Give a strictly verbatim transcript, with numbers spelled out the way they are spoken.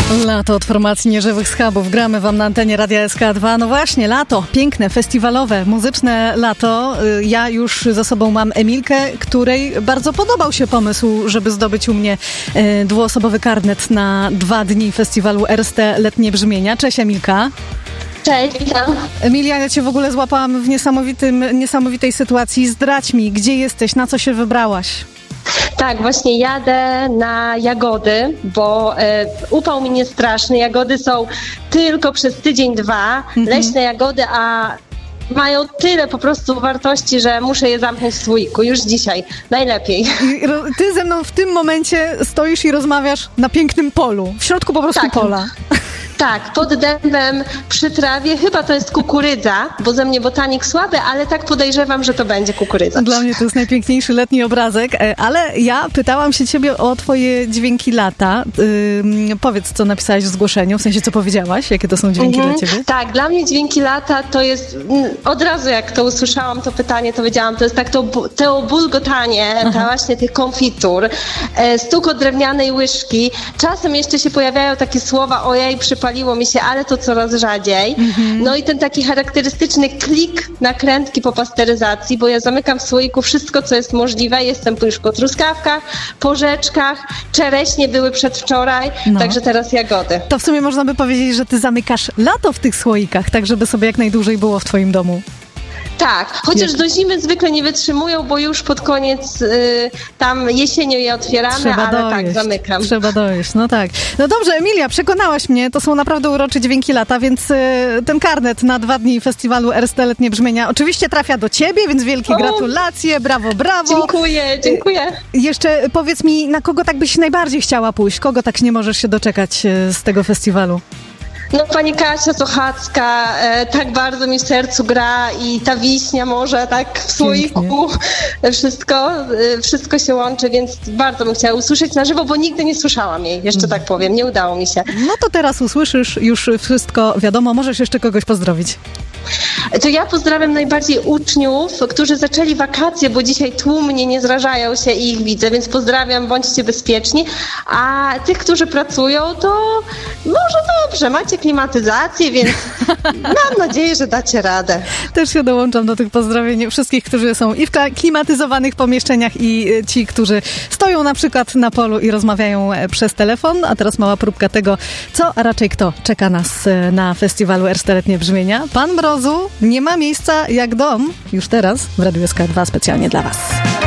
Lato od formacji Nieżywych Schabów. Gramy wam na antenie Radia S K dwa. No właśnie, lato. Piękne, festiwalowe, muzyczne lato. Ja już za sobą mam Emilkę, której bardzo podobał się pomysł, żeby zdobyć u mnie dwuosobowy karnet na dwa dni festiwalu R S T Letnie Brzmienia. Cześć, Emilka. Cześć, witam. Emilia, ja cię w ogóle złapałam w niesamowitym, niesamowitej sytuacji. Zdradź mi, gdzie jesteś, na co się wybrałaś? Tak, właśnie jadę na jagody, bo e, upał mi nie straszny. Jagody są tylko przez tydzień, dwa. Mhm. Leśne jagody, a mają tyle po prostu wartości, że muszę je zamknąć w słoiku. Już dzisiaj. Najlepiej. I ty ze mną w tym momencie stoisz i rozmawiasz na pięknym polu. W środku po prostu tak. pola. Tak, pod dębem przy trawie. Chyba to jest kukurydza, bo ze mnie botanik słaby, ale tak podejrzewam, że to będzie kukurydza. Dla mnie to jest najpiękniejszy letni obrazek, ale ja pytałam się ciebie o twoje dźwięki lata. Yy, powiedz, co napisałaś w zgłoszeniu, w sensie, co powiedziałaś, jakie to są dźwięki mhm. dla ciebie? Tak, dla mnie dźwięki lata to jest, od razu jak to usłyszałam, to pytanie, to wiedziałam, to jest tak to, to bulgotanie, ta właśnie tych konfitur, stuk od drewnianej łyżki. Czasem jeszcze się pojawiają takie słowa, ojej, przypaliło mi się, ale to coraz rzadziej. Mm-hmm. No i ten taki charakterystyczny klik nakrętki po pasteryzacji, bo ja zamykam w słoiku wszystko, co jest możliwe. Jestem już po truskawkach, po rzeczkach, czereśnie były przedwczoraj, no. Także teraz jagody. To w sumie można by powiedzieć, że ty zamykasz lato w tych słoikach, tak żeby sobie jak najdłużej było w twoim domu. Tak, chociaż do zimy zwykle nie wytrzymują, bo już pod koniec y, tam jesienią je otwieramy, Trzeba ale dojeść. tak, zamykam. Trzeba dojeść, no tak. No dobrze, Emilia, przekonałaś mnie, to są naprawdę urocze dźwięki lata, więc y, ten karnet na dwa dni festiwalu R S T Letnie Brzmienia oczywiście trafia do ciebie, więc wielkie o, gratulacje, brawo, brawo. Dziękuję, dziękuję. Y, jeszcze powiedz mi, na kogo tak byś najbardziej chciała pójść? Kogo tak nie możesz się doczekać y, z tego festiwalu? No pani Kasia Sochacka e, tak bardzo mi w sercu gra i ta wiśnia może tak w słoiku, wszystko, e, wszystko się łączy, więc bardzo bym chciała usłyszeć na żywo, bo nigdy nie słyszałam jej, jeszcze tak powiem, nie udało mi się. No to teraz usłyszysz, już wszystko wiadomo, możesz jeszcze kogoś pozdrowić. To ja pozdrawiam najbardziej uczniów, którzy zaczęli wakacje, bo dzisiaj tłumnie nie zrażają się i ich widzę, więc pozdrawiam, bądźcie bezpieczni. A tych, którzy pracują, to może dobrze, macie klimatyzację, więc mam nadzieję, że dacie radę. Też się dołączam do tych pozdrowień wszystkich, którzy są i w klimatyzowanych pomieszczeniach i ci, którzy stoją na przykład na polu i rozmawiają przez telefon. A teraz mała próbka tego, co, a raczej kto czeka nas na festiwalu R S T Letnie Brzmienia. Pan Mrozu, nie ma miejsca jak dom. Już teraz w Radiu S K dwa specjalnie dla was.